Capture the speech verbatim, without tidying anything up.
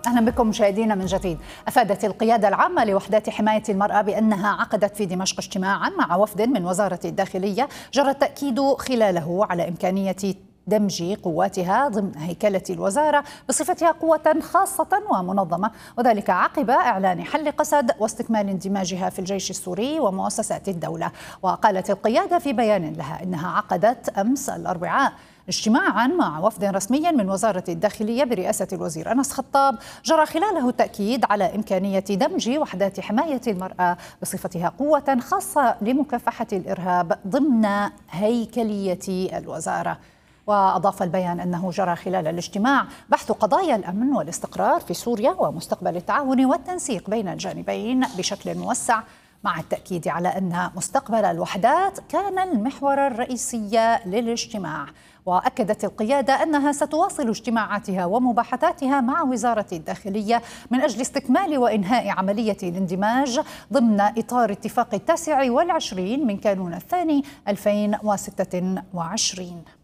أهلا بكم مشاهدينا من جديد. أفادت القيادة العامة لوحدات حماية المرأة بأنها عقدت في دمشق اجتماعا مع وفد من وزارة الداخلية جرى التأكيد خلاله على إمكانية دمج قواتها ضمن هيكلة الوزارة بصفتها قوة خاصة ومنظمة، وذلك عقب إعلان حل قسد واستكمال اندماجها في الجيش السوري ومؤسسات الدولة. وقالت القيادة في بيان لها إنها عقدت أمس الأربعاء اجتماعا مع وفد رسمي من وزارة الداخلية برئاسة الوزير أنس خطاب جرى خلاله التأكيد على إمكانية دمج وحدات حماية المرأة بصفتها قوة خاصة لمكافحة الإرهاب ضمن هيكلية الوزارة. وأضاف البيان أنه جرى خلال الاجتماع بحث قضايا الأمن والاستقرار في سوريا ومستقبل التعاون والتنسيق بين الجانبين بشكل موسع، مع التأكيد على أن مستقبل الوحدات كان المحور الرئيسي للاجتماع. وأكدت القيادة أنها ستواصل اجتماعاتها ومباحثاتها مع وزارة الداخلية من أجل استكمال وإنهاء عملية الاندماج ضمن إطار اتفاق التاسع والعشرين من كانون الثاني ألفين وستة وعشرين.